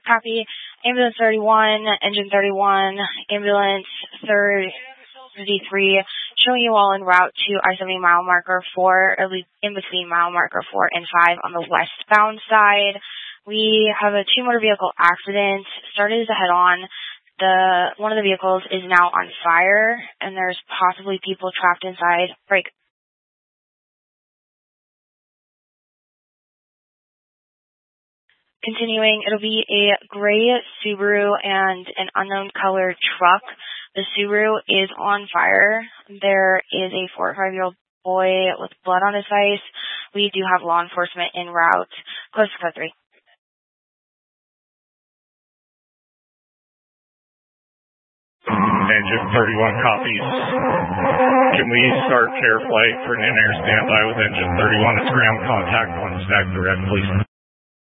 Copy. Ambulance 31, engine 31, ambulance 33, showing you all en route to I-70 mile marker 4, at least in between mile marker 4 and 5 on the westbound side. We have a two-motor vehicle accident, started as a head-on. One of the vehicles is now on fire, and there's possibly people trapped inside. Break. Continuing, it'll be a gray Subaru and an unknown color truck. The Subaru is on fire. There is a 4 or 5-year-old boy with blood on his face. We do have law enforcement en route. Close to code 3. Engine 31 copies. Can we start care flight for an in-air standby with engine 31? It's ground contact on stack direct, please.